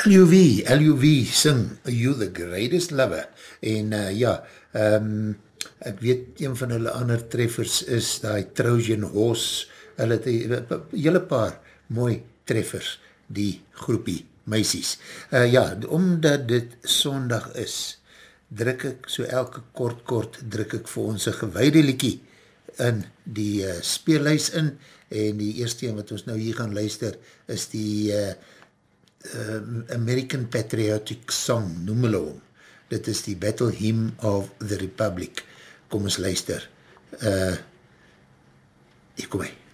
LUV sing You the Greatest Lover en ek weet een van hulle ander treffers is die Trojan Horse, hulle het hele paar mooi treffers, die groepie meisies. Omdat dit Sondag is, druk ek so elke kort druk ek vir ons 'n gewyde liedjie in die speellys in, en die eerste een wat ons nou hier gaan luister is die American Patriotic Song, noem hulle hom. Dit is die Battle Hymn of the Republic. Kom ons luister. Hier kom hy.